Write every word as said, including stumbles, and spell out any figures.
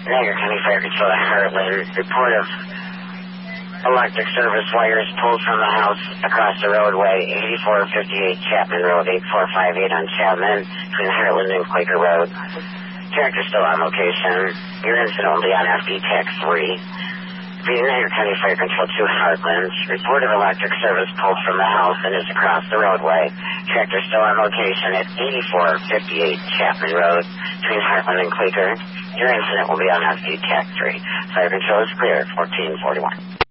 Niagara County Fire Control at Heartland. Report of electric service wires pulled from the house across the roadway, eighty-four fifty-eight Chapman Road, eight four five eight on Chapman, between Heartland and Quaker Road. Tractor still on location. Your incident will be on F D Tech three. Niagara County Fire Control to Heartland. Report of electric service pulled from the house and is across the roadway. Tractor still on location at eighty-four fifty-eight Chapman Road, between Heartland and Quaker. Your incident will be on F D Tech three. Fire Control is clear at fourteen forty-one.